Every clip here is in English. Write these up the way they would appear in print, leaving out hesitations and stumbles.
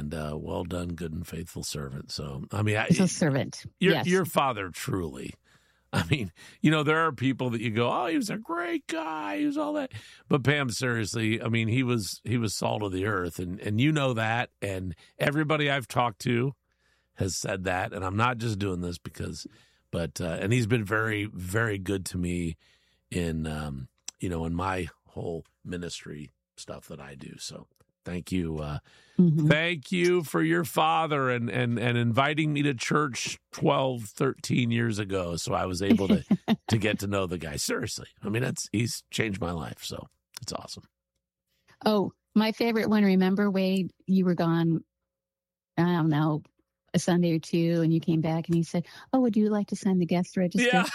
And well done, good and faithful servant. So, I mean, It's a servant. Your father truly. I mean, there are people that you go, oh, he was a great guy. He was all that. But Pam, seriously, I mean, he was salt of the earth. And you know that. And everybody I've talked to has said that. And I'm not just doing this but he's been very, very good to me in, in my whole ministry stuff that I do. So thank you. Thank you for your father and inviting me to church 12, 13 years ago. So I was able to get to know the guy. Seriously. I mean, he's changed my life. So it's awesome. Oh, my favorite one. Remember, Wade, you were gone, I don't know, a Sunday or two, and you came back and he said, oh, would you like to sign the guest register? Yeah.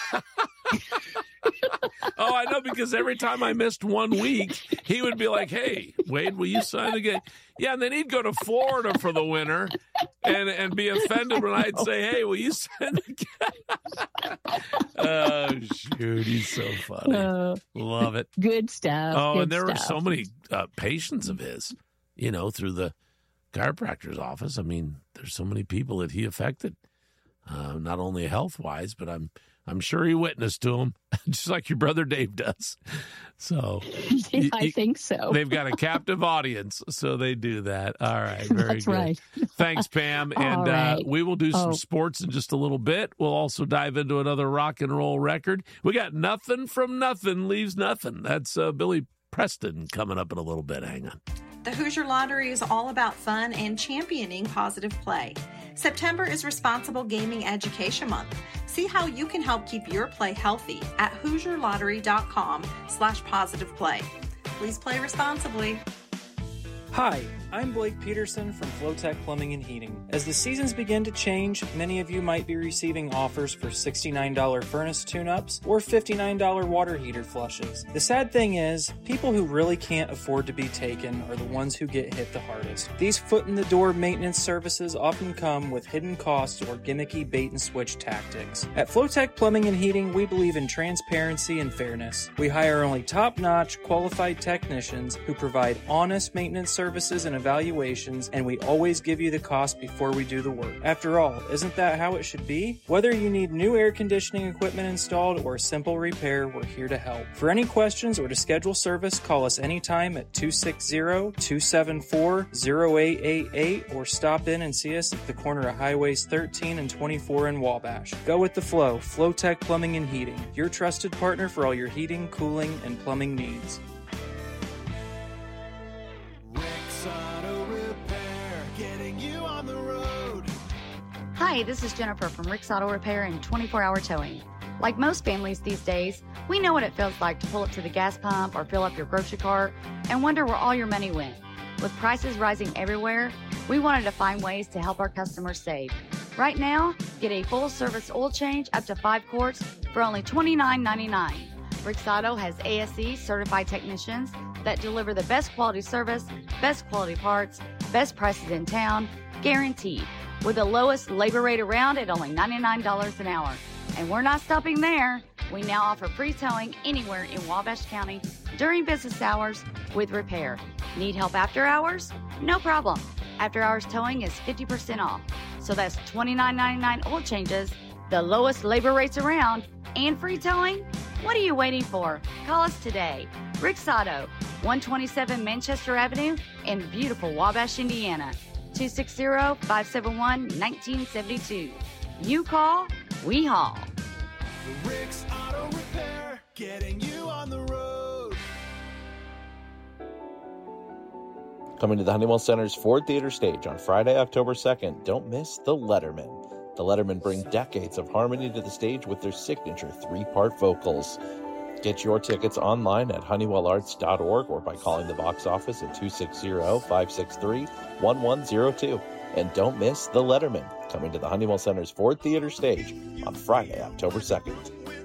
Oh, I know, because every time I missed 1 week, he would be like, hey, Wade, will you sign again? Yeah, and then he'd go to Florida for the winter and be offended when I'd say, hey, will you sign again? Oh, shoot, he's so funny. Love it. Good stuff. Oh, good and there stuff. were so many patients of his, through the chiropractor's office. I mean, there's so many people that he affected, not only health-wise, but I'm sure he witnessed to them, just like your brother Dave does. So I think so. They've got a captive audience, so they do that. All right, very That's good. right. Thanks, Pam. And right. We will do some sports in just a little bit. We'll also dive into another rock and roll record. We got Nothing from Nothing Leaves Nothing. That's Billy Preston coming up in a little bit. Hang on. The Hoosier Lottery is all about fun and championing positive play. September is Responsible Gaming Education Month. See how you can help keep your play healthy at HoosierLottery.com/positiveplay. Please play responsibly. Hi, I'm Blake Peterson from Flowtech Plumbing and Heating. As the seasons begin to change, many of you might be receiving offers for $69 furnace tune-ups or $59 water heater flushes. The sad thing is, people who really can't afford to be taken are the ones who get hit the hardest. These foot-in-the-door maintenance services often come with hidden costs or gimmicky bait-and-switch tactics. At Flowtech Plumbing and Heating, we believe in transparency and fairness. We hire only top-notch, qualified technicians who provide honest maintenance services and evaluations, and we always give you the cost before we do the work. After all, isn't that how it should be? Whether you need new air conditioning equipment installed or a simple repair, we're here to help. For any questions or to schedule service, call us anytime at 260-274-0888 or stop in and see us at the corner of Highways 13 and 24 in Wabash. Go with the flow. Flowtech Plumbing and Heating, your trusted partner for all your heating, cooling, and plumbing needs. Hi, this is Jennifer from Rick's Auto Repair and 24-Hour Towing. Like most families these days, we know what it feels like to pull up to the gas pump or fill up your grocery cart and wonder where all your money went. With prices rising everywhere, we wanted to find ways to help our customers save. Right now, get a full-service oil change up to 5 quarts for only $29.99. Rick's Auto has ASE certified technicians that deliver the best quality service, best quality parts, best prices in town, guaranteed, with the lowest labor rate around at only $99 an hour. And we're not stopping there. We now offer free towing anywhere in Wabash County during business hours with repair. Need help after hours? No problem. After hours towing is 50% off. So that's $29.99 oil changes, the lowest labor rates around, and free towing? What are you waiting for? Call us today. Rick's Auto, 127 Manchester Avenue in beautiful Wabash, Indiana. 260-571-1972. You call, we haul. Rick's Auto Repair, getting you on the road. Coming to the Honeywell Center's Ford Theater stage on Friday, October 2nd, don't miss The Letterman. The Letterman bring decades of harmony to the stage with their signature 3-part vocals. Get your tickets online at honeywellarts.org or by calling the box office at 260-563-1102. And don't miss The Letterman, coming to the Honeywell Center's Ford Theater stage on Friday, October 2nd.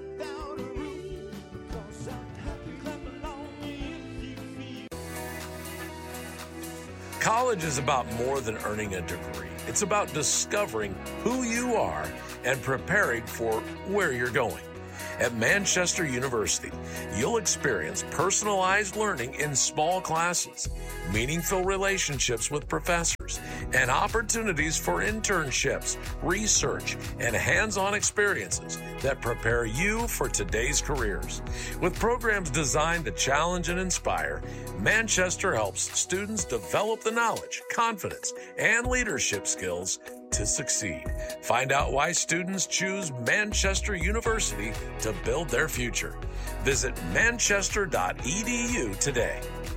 College is about more than earning a degree. It's about discovering who you are and preparing for where you're going. At Manchester University, you'll experience personalized learning in small classes, meaningful relationships with professors, and opportunities for internships, research, and hands-on experiences that prepare you for today's careers. With programs designed to challenge and inspire, Manchester helps students develop the knowledge, confidence, and leadership skills to succeed. Find out why students choose Manchester University to build their future. Visit manchester.edu today.